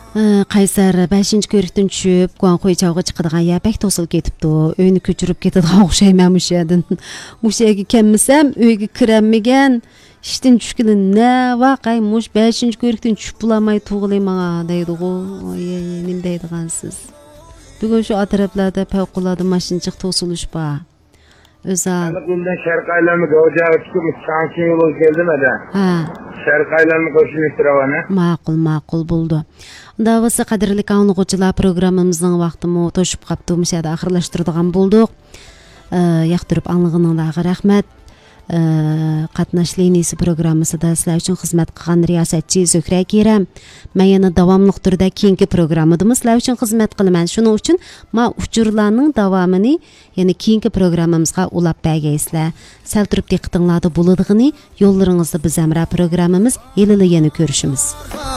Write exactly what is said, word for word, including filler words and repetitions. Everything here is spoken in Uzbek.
Qaysar beshinchi ko'rikdan tushib, Guanxuy chog'i chiqadigan yer bek to'silib ketibdi. Uyni ko'chirib ketadigan o'xshayman o'sha yerdan. O'sha yerga kelmasam, uyga kiramagan, ishdan tushgani ne vaqay mush beshinchi ko'rikdan tushib bulamay tug'ilay menga deydi-ku. Oy, nim deydigansiz. Bugun shu atroflarda favqulodda mashinchiq to'silish bor. Özal. Bundan şarkı aylarını koyacağı çıkıp sanki yolu geldim de. Ha. Şarkı aylarını koşuyor sıravanı. Ma'qul, ma'qul bo'ldi. Unda bo'lsa qadrli anglag'uvchilar programmamizning vaqtimi to'shib qapti, o'shada oxirlashtiradigan bo'ldik. Yoqtirib anglag'ininglarga rahmat. Qatnash liniyasi programmasida sizlar uchun xizmat qilgan riyosatchi Zuhra Keram. Men yana davomli turda keyingi programmada sizlar uchun xizmat qilaman. Shuning uchun men uchurlarning davomini yana keyingi programmamizga ulab bergaysizlar. Sal turib diqqatingizda bo'ladigini yo'llaringizda biz amra programmamiz yelili yana ko'rishimiz.